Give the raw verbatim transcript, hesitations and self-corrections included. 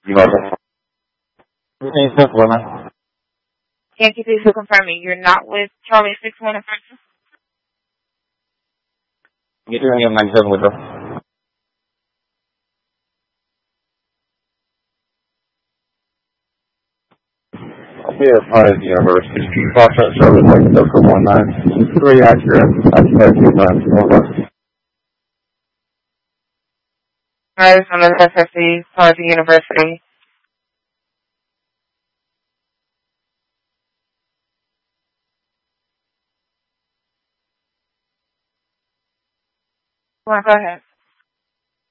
You know that. Anything simple, man. Thank you for confirming. You're not with Charlie six one in Francis? You're doing it ninety-seven with us. Yeah, Pines University. Process service like Delta one nine. Very accurate. That's thirty nine. I was on the S S C, Pines University. Well, go ahead.